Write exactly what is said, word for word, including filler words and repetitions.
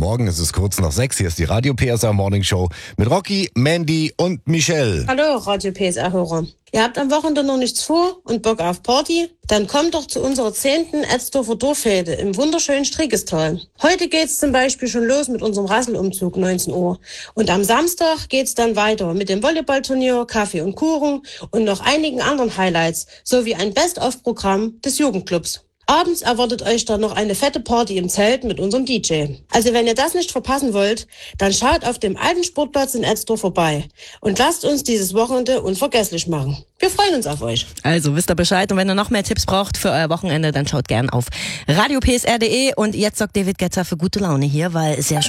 Morgen, es ist kurz nach sechs. Hier ist die Radio P S A Morning Show mit Rocky, Mandy und Michelle. Hallo Radio P S A-Hörer. Ihr habt am Wochenende noch nichts vor und Bock auf Party? Dann kommt doch zu unserer zehnten Etzdorfer Dorffete im wunderschönen Strickestal. Heute geht's zum Beispiel schon los mit unserem Rasselumzug, neunzehn Uhr. Und am Samstag geht's dann weiter mit dem Volleyballturnier, Kaffee und Kuchen und noch einigen anderen Highlights, sowie ein Best-of-Programm des Jugendclubs. Abends erwartet euch dann noch eine fette Party im Zelt mit unserem D J. Also wenn ihr das nicht verpassen wollt, dann schaut auf dem alten Sportplatz in Etzdorf vorbei und lasst uns dieses Wochenende unvergesslich machen. Wir freuen uns auf euch. Also wisst ihr Bescheid, und wenn ihr noch mehr Tipps braucht für euer Wochenende, dann schaut gern auf radio p s r punkt d e. Und jetzt sorgt David Guetta für gute Laune hier, weil es ja schon